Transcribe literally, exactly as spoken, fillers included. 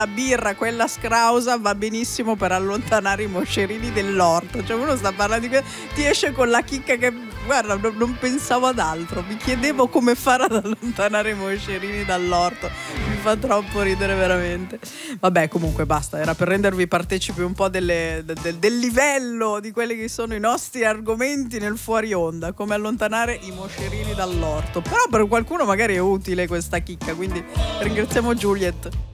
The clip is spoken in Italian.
La birra, quella scrausa, va benissimo per allontanare i moscerini dell'orto. Cioè uno sta parlando di que- ti esce con la chicca che guarda, non, non pensavo ad altro, mi chiedevo come fare ad allontanare i moscerini dall'orto. Mi fa troppo ridere veramente. Vabbè, comunque basta, era per rendervi partecipi un po' delle, del, del livello di quelli che sono i nostri argomenti nel fuori onda, come allontanare i moscerini dall'orto. Però per qualcuno magari è utile questa chicca, quindi ringraziamo Juliet.